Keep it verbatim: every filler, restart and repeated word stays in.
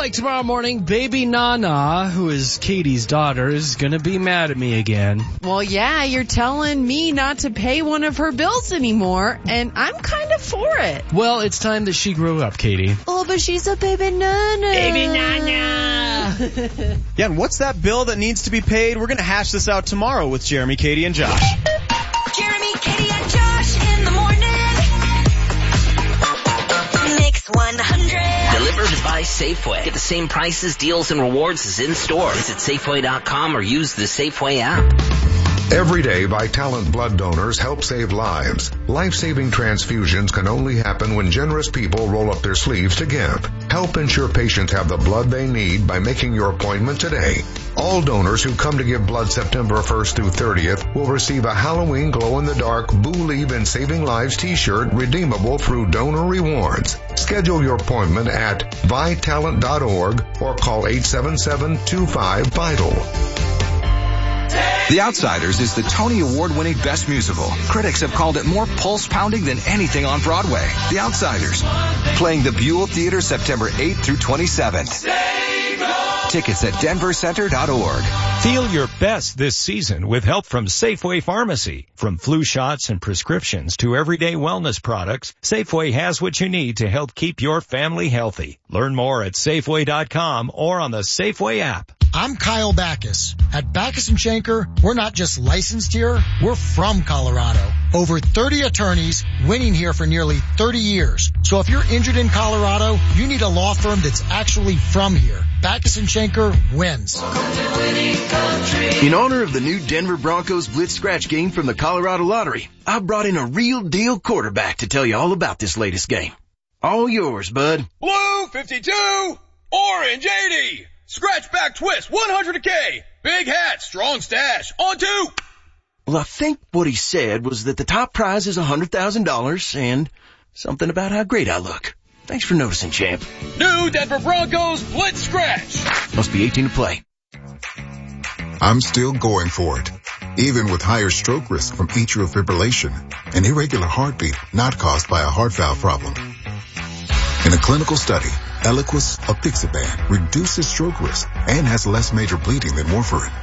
like tomorrow morning, baby Nana, who is Katie's daughter, is going to be mad at me again. Well, yeah, you're telling me not to pay one of her bills anymore, and I'm kind of for it. Well, it's time that she grew up, Katie. Oh, but she's a baby Nana. Baby Nana. Yeah, and what's that bill that needs to be paid? We're going to hash this out tomorrow with Jeremy, Katie, and Josh. Jeremy, Katie, and Josh in the morning. Mix one hundred. Delivered by Safeway. Get the same prices, deals, and rewards as in-store. Visit Safeway dot com or use the Safeway app. Every day, Vitalant blood donors help save lives. Life-saving transfusions can only happen when generous people roll up their sleeves to give. Help ensure patients have the blood they need by making your appointment today. All donors who come to give blood September first through thirtieth will receive a Halloween glow-in-the-dark Believe in Saving Lives t-shirt redeemable through Donor Rewards. Schedule your appointment at vitalant dot org or call eight seven seven, two five, VITAL. The Outsiders is the Tony Award-winning Best Musical. Critics have called it more pulse-pounding than anything on Broadway. The Outsiders, playing the Buell Theater September eighth through twenty-seventh. Tickets at denver center dot org. Feel your best this season with help from Safeway Pharmacy. From flu shots and prescriptions to everyday wellness products, Safeway has what you need to help keep your family healthy. Learn more at Safeway dot com or on the Safeway app. I'm Kyle Backus. At Backus and Schenker, we're not just licensed here, we're from Colorado. Over thirty attorneys winning here for nearly thirty years. So if you're injured in Colorado, you need a law firm that's actually from here. Backus and Schenker wins. In honor of the new Denver Broncos Blitz Scratch game from the Colorado Lottery, I brought in a real deal quarterback to tell you all about this latest game. All yours, bud. Blue fifty-two, orange eighty. Scratch back twist, one hundred K. Big hat, strong stash, on two. Well, I think what he said was that the top prize is one hundred thousand dollars and something about how great I look. Thanks for noticing, champ. New Denver Broncos Blitz Scratch. Must be eighteen to play. I'm still going for it, even with higher stroke risk from atrial fibrillation, an irregular heartbeat not caused by a heart valve problem. In a clinical study, Eliquis apixaban reduces stroke risk and has less major bleeding than warfarin.